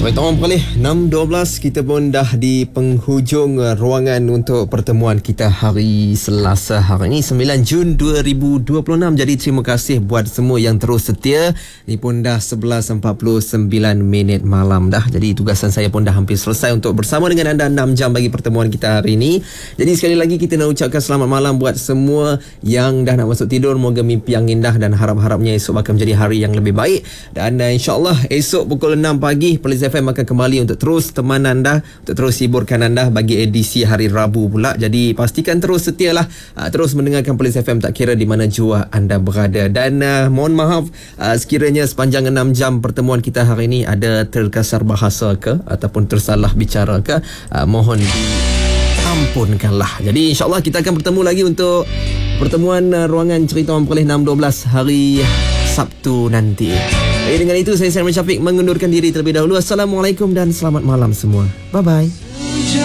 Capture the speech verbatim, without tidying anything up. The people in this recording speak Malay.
Cerita Orang Perlis enam dua belas, kita pun dah di penghujung ruangan untuk pertemuan kita hari Selasa hari ini sembilan Jun dua ribu dua puluh enam. Jadi terima kasih buat semua yang terus setia. Ini pun dah sebelas empat puluh sembilan minit malam dah. Jadi tugasan saya pun dah hampir selesai untuk bersama dengan anda enam jam bagi pertemuan kita hari ini. Jadi sekali lagi kita nak ucapkan selamat malam buat semua yang dah nak masuk tidur. Moga mimpi yang indah dan harap-harapnya esok akan menjadi hari yang lebih baik. Dan uh, insyaAllah esok pukul enam pagi Perlis F M akan kembali untuk terus teman anda, untuk terus hiburkan anda bagi edisi hari Rabu pula. Jadi pastikan terus setialah, uh, terus mendengarkan Perlis F M tak kira di mana jua anda berada. Dan uh, mohon maaf uh, sekiranya sepanjang enam jam pertemuan kita hari ini ada terkasar bahasa ke ataupun tersalah bicara ke, uh, mohon diampunkanlah. Jadi insyaAllah kita akan bertemu lagi untuk pertemuan uh, ruangan Cerita Orang Perlis enam dua belas hari Sabtu nanti. Jadi dengan itu saya Samuel Syafiq mengundurkan diri terlebih dahulu. Assalamualaikum dan selamat malam semua. Bye bye.